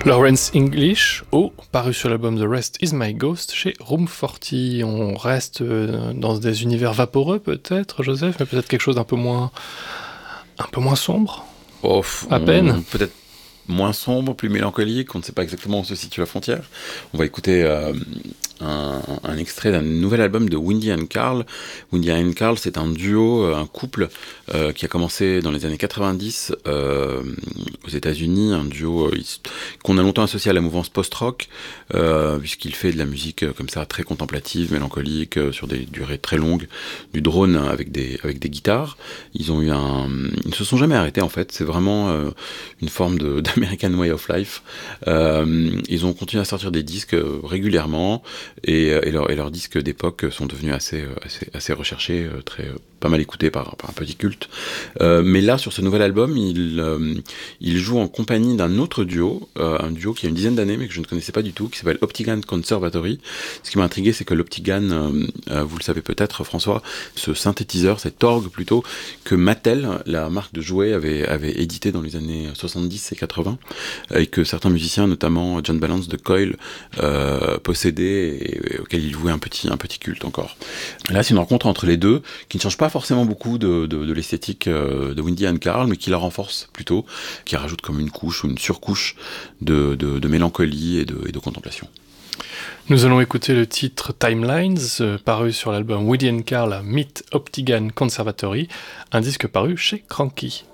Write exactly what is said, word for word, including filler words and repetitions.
Lawrence English, oh, paru sur l'album The Rest Is My Ghost chez Room quarante. On reste dans des univers vaporeux peut-être, Joseph, mais peut-être quelque chose d'un peu moins, un peu moins sombre. Oh, à on, peine. Peut-être moins sombre, plus mélancolique. On ne sait pas exactement où se situe la frontière. On va écouter euh, un, un extrait d'un nouvel album de Windy and Carl. Windy and Carl, c'est un duo, un couple euh, qui a commencé dans les années quatre-vingt-dix euh, aux États-Unis, un duo euh, qu'on a longtemps associé à la mouvance post-rock, euh, puisqu'il fait de la musique euh, comme ça très contemplative, mélancolique, euh, sur des durées très longues, du drone avec des avec des guitares. Ils ont eu un, ils ne se sont jamais arrêtés en fait. C'est vraiment euh, une forme de d'American Way of Life. Euh, ils ont continué à sortir des disques régulièrement et, et, leur, et leurs disques d'époque sont devenus assez assez assez recherchés, très pas mal écoutés par, par un petit culte. Euh, mais là, sur ce nouvel album, il, euh, il joue en compagnie d'un autre duo, euh, un duo qui a une dizaine d'années, mais que je ne connaissais pas du tout, qui s'appelle Optigan Conservatory. Ce qui m'a intrigué, c'est que l'Optigan, euh, euh, vous le savez peut-être, François, ce synthétiseur, cet orgue plutôt, que Mattel, la marque de jouets, avait, avait édité dans les années soixante-dix et quatre-vingts, et que certains musiciens, notamment John Balance de Coil, euh, possédaient et, et auquel il vouait un petit, un petit culte encore. Là, c'est une rencontre entre les deux, qui ne change pas forcément beaucoup de, de, de l'esthétique de Windy and Carl, mais qui la renforce plutôt, qui rajoute comme une couche ou une surcouche de, de, de mélancolie et de, et de contemplation. Nous allons écouter le titre Timelines, euh, paru sur l'album Windy and Carl Meet Optigan Conservatory, un disque paru chez Cranky.